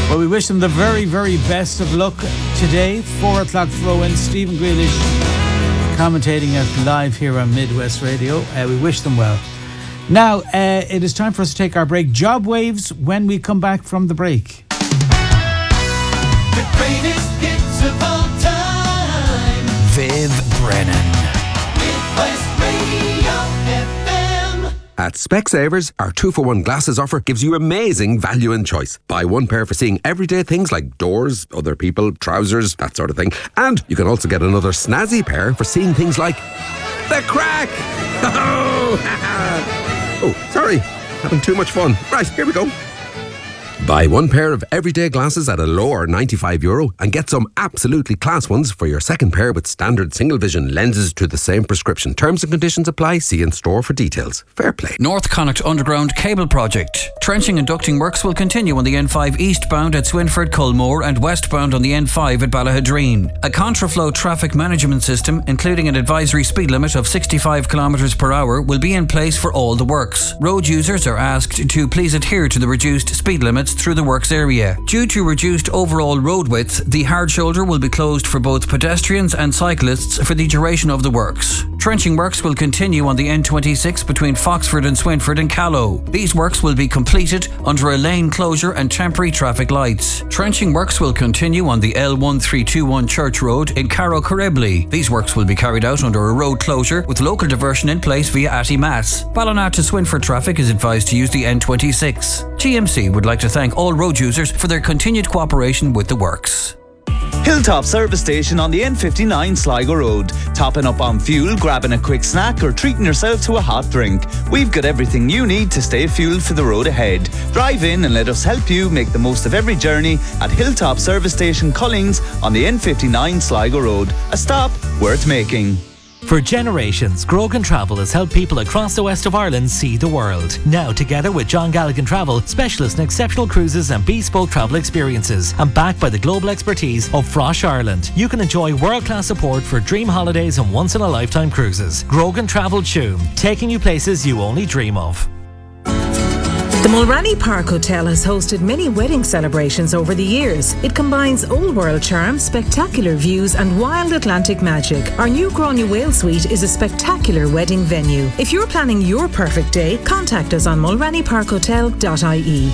Well, we wish them the very, very best of luck today. 4 o'clock throw-in. Stephen Grealish commentating it live here on Midwest Radio. We wish them well. Now, it is time for us to take our break. Job waves when we come back from the break. The greatest hits of all time. Viv Brennan. Midwest Radio FM. At Specsavers, our 2-for-1 glasses offer gives you amazing value and choice. Buy one pair for seeing everyday things like doors, other people, trousers, that sort of thing. And you can also get another snazzy pair for seeing things like the crack. Oh, sorry. Having too much fun. Right, here we go. Buy one pair of everyday glasses at a lower €95 and get some absolutely class ones for your second pair with standard single vision lenses to the same prescription. Terms and conditions apply. See in store for details. Fair play. North Connacht Underground Cable Project. Trenching and ducting works will continue on the N5 eastbound at Swinford, Culmore and westbound on the N5 at Ballahadreen. A contraflow traffic management system, including an advisory speed limit of 65 km per hour, will be in place for all the works. Road users are asked to please adhere to the reduced speed limits through the works area. Due to reduced overall road width, the hard shoulder will be closed for both pedestrians and cyclists for the duration of the works. Trenching works will continue on the N26 between Foxford and Swinford and Callow. These works will be completed under a lane closure and temporary traffic lights. Trenching works will continue on the L1321 Church Road in Carrow Correbly. These works will be carried out under a road closure with local diversion in place via Atty Mass. Ballina to Swinford traffic is advised to use the N26. GMC would like to thank all road users for their continued cooperation with the works. Hilltop Service Station on the N59 Sligo Road. Topping up on fuel, grabbing a quick snack or treating yourself to a hot drink. We've got everything you need to stay fueled for the road ahead. Drive in and let us help you make the most of every journey at Hilltop Service Station Collings on the N59 Sligo Road. A stop worth making. For generations, Grogan Travel has helped people across the west of Ireland see the world. Now, together with John Galligan Travel, specialists in exceptional cruises and bespoke travel experiences, and backed by the global expertise of Frosh Ireland, you can enjoy world-class support for dream holidays and once-in-a-lifetime cruises. Grogan Travel Tuam, taking you places you only dream of. The Mulranny Park Hotel has hosted many wedding celebrations over the years. It combines old world charm, spectacular views and wild Atlantic magic. Our new Gráinne Whale Suite is a spectacular wedding venue. If you're planning your perfect day, contact us on mulrannyparkhotel.ie.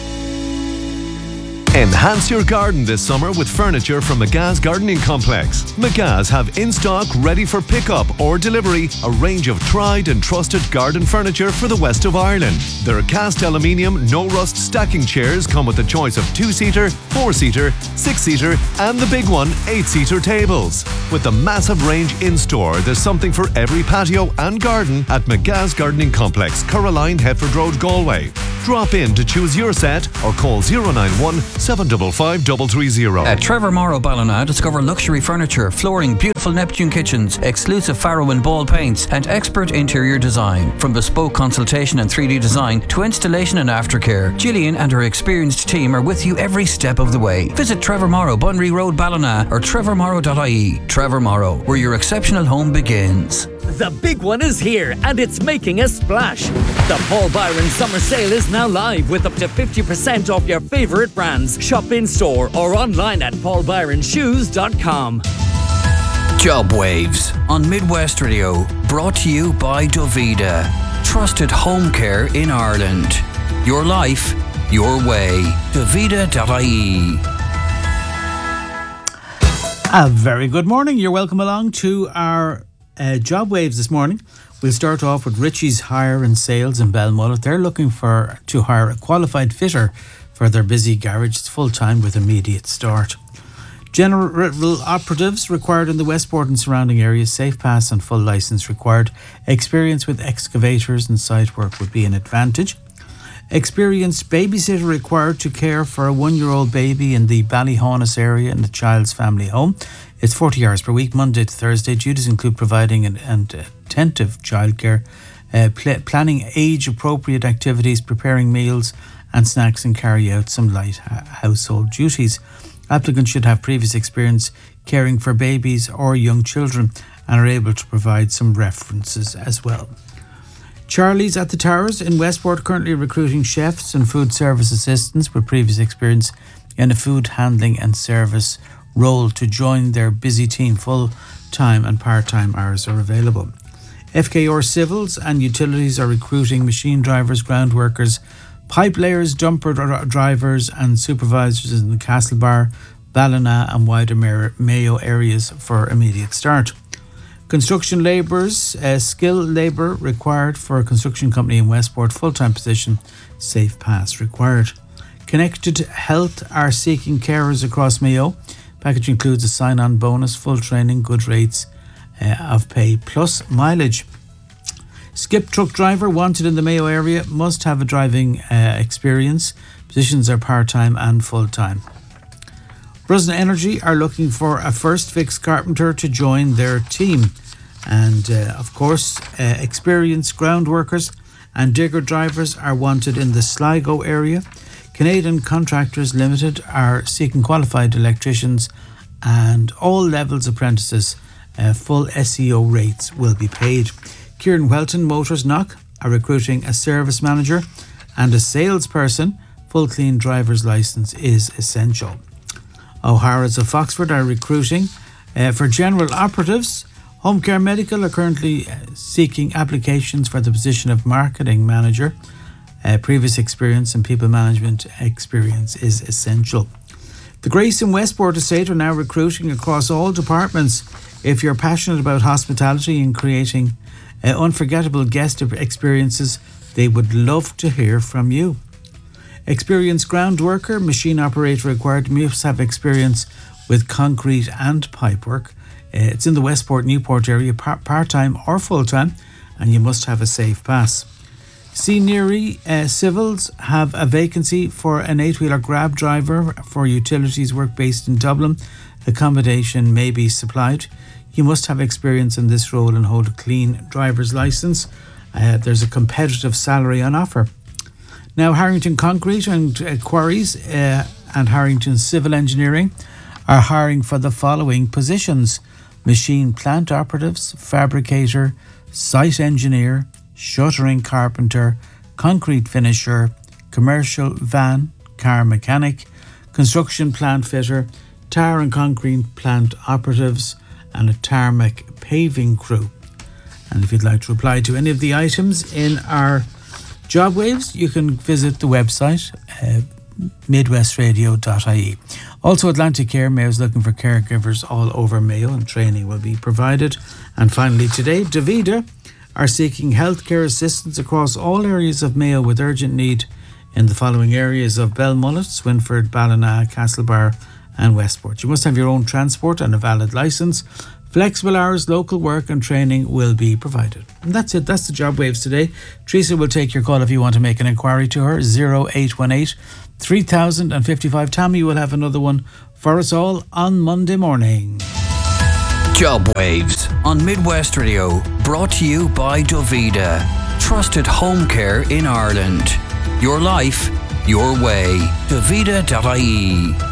Enhance your garden this summer with furniture from McGa's Gardening Complex. McGa's have in stock, ready for pickup or delivery, a range of tried and trusted garden furniture for the west of Ireland. Their cast aluminium, no rust stacking chairs come with a choice of 2-seater, 4-seater, 6-seater and the big one, 8-seater tables. With the massive range in store, there's something for every patio and garden at McGa's Gardening Complex, Caroline, Hetford Road, Galway. Drop in to choose your set or call 091 755 330. At Trevor Morrow Ballina, discover luxury furniture, flooring, beautiful Neptune kitchens, exclusive Faro and Ball paints, and expert interior design. From bespoke consultation and 3D design to installation and aftercare, Gillian and her experienced team are with you every step of the way. Visit Trevor Morrow, Bunry Road, Ballina, or trevormorrow.ie. Trevor Morrow, where your exceptional home begins. The big one is here, and it's making a splash. The Paul Byron Summer Sale is now live with up to 50% off your favourite brands. Shop in store or online at paulbyronshoes.com. Job Waves on Midwest Radio, brought to you by Dovida. Trusted home care in Ireland. Your life, your way. Dovida.ie. A very good morning. You're welcome along to our Job Waves this morning. We'll start off with Richie's Hire and Sales in Belmullet. They're looking to hire a qualified fitter for their busy garage. It's full-time with immediate start. General operatives required in the Westport and surrounding areas. Safe pass and full licence required. Experience with excavators and site work would be an advantage. Experienced babysitter required to care for a 1-year-old baby in the Ballyhaunis area in the child's family home. It's 40 hours per week, Monday to Thursday. Duties include providing an attentive childcare, planning age-appropriate activities, preparing meals and snacks, and carry out some light household duties. Applicants should have previous experience caring for babies or young children and are able to provide some references as well. Charlie's at the Towers in Westport currently recruiting chefs and food service assistants with previous experience in a food handling and service role to join their busy team. Full-time and part-time hours are available. FKR Civils and Utilities are recruiting machine drivers, ground workers, pipe layers, dumper drivers and supervisors in the Castlebar, Ballina and wider Mayo areas for immediate start. Construction labourers, skilled labour required for a construction company in Westport, full-time position, safe pass required. Connected Health are seeking carers across Mayo. Package includes a sign-on bonus, full training, good rates of pay plus mileage. Skip truck driver wanted in the Mayo area, must have a driving experience. Positions are part-time and full-time. Brusna Energy are looking for a first fix carpenter to join their team. And of course, experienced ground workers and digger drivers are wanted in the Sligo area. Canadian Contractors Limited are seeking qualified electricians and all levels apprentices. Full SEO rates will be paid. Kieran Welton Motors Knock are recruiting a service manager and a salesperson. Full clean driver's license is essential. O'Hara's of Foxford are recruiting for general operatives. Home Care Medical are currently seeking applications for the position of marketing manager. Previous experience and people management experience is essential. The Grace in Westport Estate are now recruiting across all departments. If you're passionate about hospitality and creating unforgettable guest experiences, they would love to hear from you. Experienced ground worker, machine operator required. Must have experience with concrete and pipe work. It's in the Westport Newport area, part-time or full-time, and you must have a safe pass. Seniori Civils have a vacancy for an 8-wheeler grab driver for utilities work based in Dublin. Accommodation may be supplied. You must have experience in this role and hold a clean driver's license. There's a competitive salary on offer. Now, Harrington Concrete and Quarries and Harrington Civil Engineering are hiring for the following positions: machine plant operatives, fabricator, site engineer, shuttering carpenter, concrete finisher, commercial van, car mechanic, construction plant fitter, tar and concrete plant operatives, and a tarmac paving crew. And if you'd like to apply to any of the items in our job waves, you can visit the website midwestradio.ie. Also, Atlantic Care Mayo is looking for caregivers all over Mayo, and training will be provided. And finally today, Davida are seeking healthcare assistance across all areas of Mayo with urgent need in the following areas of Belmullet, Swinford, Ballina, Castlebar and Westport. You must have your own transport and a valid licence. Flexible hours, local work and training will be provided. And that's it. That's the job waves today. Teresa will take your call if you want to make an inquiry to her. 0818 3055. Tammy will have another one for us all on Monday morning. Job Waves on Midwest Radio, brought to you by Davida. Trusted home care in Ireland. Your life, your way. Davida.ie.